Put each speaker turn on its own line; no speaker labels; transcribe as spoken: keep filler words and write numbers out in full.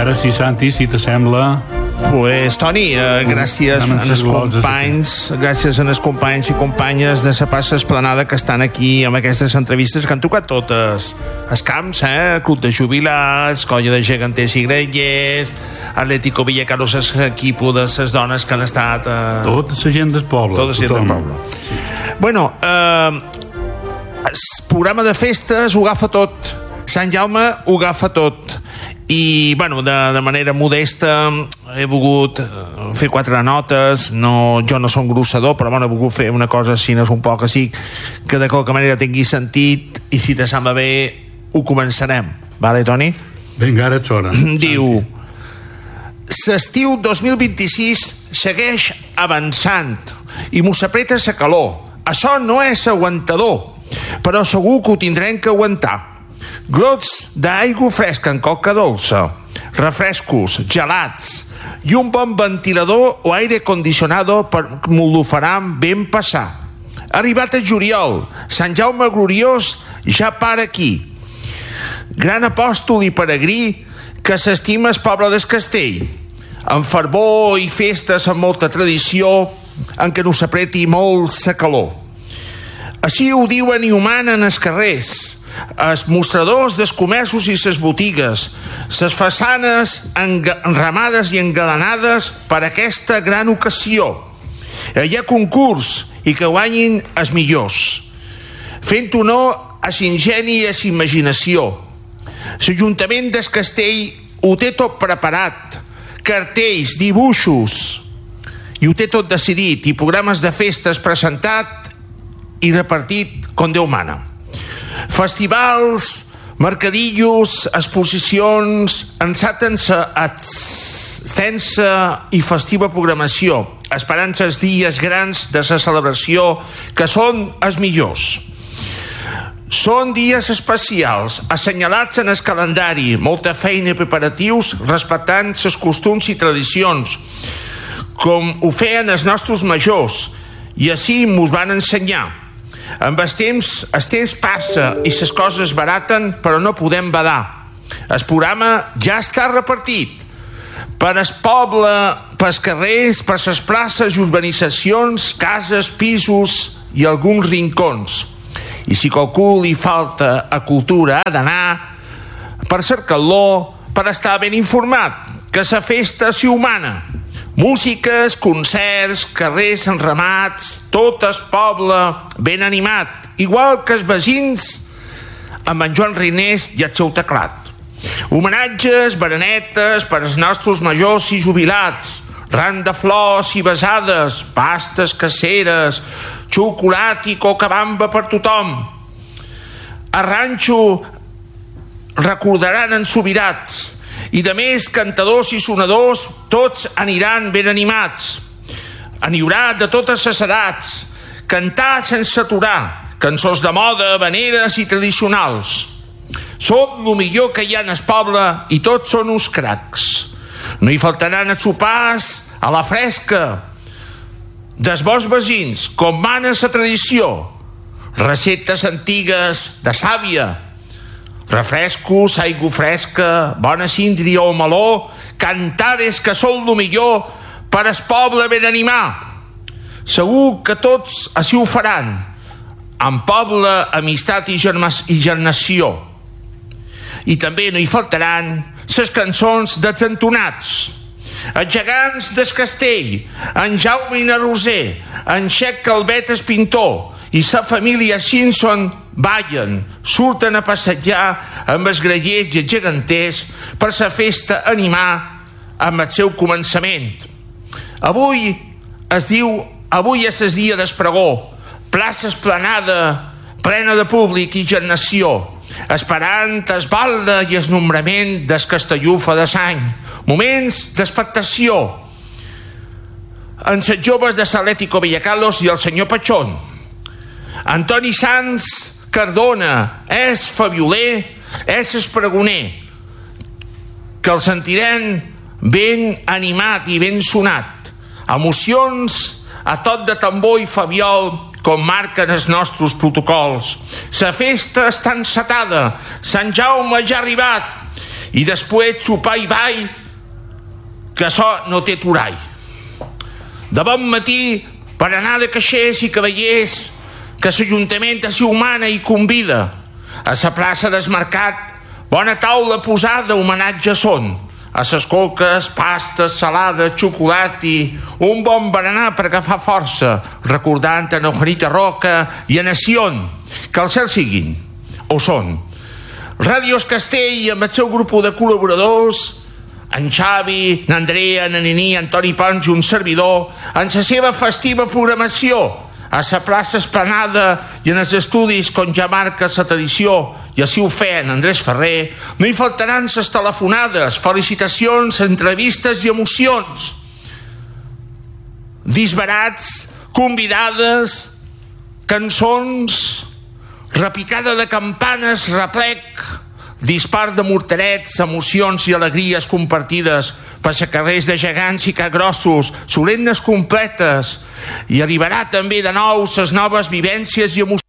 ara sí, Santi, si t'assembla...
Pues, Toni, eh, gràcies a els companys, gràcies a els companys i companyes de la Passa Esplanada que estan aquí amb aquestes entrevistes que han tocat totes els camps, eh? Club de Jubilats, Colla de Geganters i Grellers, Atlético Villacarlos, l'equip de les dones que han estat... Eh...
Tota la gent del poble.
Tota la gent del poble. Sí. Bueno, eh, el programa de festes ho agafa tot. Sant Jaume ho agafa tot. I, bueno, de, de manera modesta he volgut fer quatre notes. No, jo no som grossador, però bueno, he volgut fer una cosa així, no és un poc així, que de qualque manera tingui sentit, i si te sembla bé ho començarem, vale, Toni?
Vinga, ara ets hora.
Diu: l'estiu dos mil vint-i-sis segueix avançant i mos apreta la calor. Això no és aguantador, però segur que ho tindrem que aguantar. Glots d'aigua fresca en coca dolça, refrescos, gelats i un bon ventilador o aire condicionado per m'ho lo faran ben passar. Arribat el juliol, Sant Jaume gloriós ja para aquí. Gran apòstol i peregrí que s'estima el poble del castell, amb fervor i festes amb molta tradició, en què no s'apreti molt la calor. Així ho diuen i ho manen els carrers, els mostradors dels comerços i les botigues, les façanes enramades i engalanades per aquesta gran ocasió. Hi ha concurs i que guanyin els millors, fent honor a l'ingeni i a la imaginació. L'Ajuntament del Castell ho té tot preparat, cartells, dibuixos, i ho té tot decidit, i programes de festes presentat i repartit com Déu mana. Festivals, mercadillos, exposicions, enceten extensa i festiva programació, esperant els dies grans de la celebració, que són els millors. Són dies especials, assenyalats en el calendari, molta feina i preparatius, respectant els costums i tradicions, com ho feien els nostres majors, i així mos van ensenyar. Amb el temps, el temps passa i les coses baraten, però no podem badar. El programa ja està repartit per el poble, pels carrers, per les places i urbanitzacions, cases, pisos i alguns rincons. I si qualcú li falta a cultura, ha d'anar per cercar-lo, per estar ben informat, que la festa s'hi humana. Músiques, concerts, carrers enramats, tot el poble ben animat, igual que els veïns amb en Joan Rinés i el seu teclat. Homenatges, baranetes per als nostres majors i jubilats, ram de flors i besades, pastes caseres, xocolat i cocabamba per tothom. A ranxo recordaran en Subirats, i de més cantadors i sonadors, tots aniran ben animats. En hi haurà de totes les edats, cantar sense aturar, cançons de moda, habaneres i tradicionals. Som el millor que hi ha en el poble i tots són uns cracs. No hi faltaran els sopars a la fresca dels bons veïns, com mana la tradició. Receptes antigues de sàvia, refrescos, aigua fresca, bona síndria o meló, cantares que són el millor per al poble ben animar. Segur que tots així ho faran, amb poble, amistat i, i gernació. I també no hi faltaran les cançons dels entonats, els gegants del castell, en Jaume i na Roser, en Xec Calvet el pintor, i la família Simpson ballen, surten a passejar amb els grellers i els geganters per la festa animar amb el seu començament. Avui es diu, avui és el dia del pregó, plaça Esplanada plena de públic i generació, esperant el balde i el nombrament del Castellufa de l'any, moments d'expectació en els joves de l'Atlético Villacarlos i el senyor Pachón. Antoni Sanz Cardona és fabioler, és espregoner, que el sentirem ben animat i ben sonat, emocions a tot de tambor i fabiol, com marquen els nostres protocols. La festa està encetada, Sant Jaume ja ha arribat, i després sopar i ball, que això no té torall. De bon matí, per anar de caixers i cavallers, que l'Ajuntament s'hi humana i convida. A la plaça del Mercat, bona taula posada, homenatge són. A les coques, pastes, salades, xocolat i un bon berenar per agafar força, recordant a Nojarita Roca i a Nación, que el cel siguin, o són. Ràdios Castell, amb el seu grup de col·laboradors, en Xavi, n'Andrea, na Nini, Antoni Pons i un servidor, en la seva festiva programació, a la plaça Esplanada i en els estudis com ja marca la tradició, i així ho feien Andrés Ferrer, no hi faltaran les telefonades, felicitacions, entrevistes i emocions, disbarats, convidades, cançons, repicada de campanes, replec, dispar de morterets, emocions i alegries compartides per a carrers de gegants i cagrossos, solemnes completes, i arribarà també de nou les noves vivències i emocions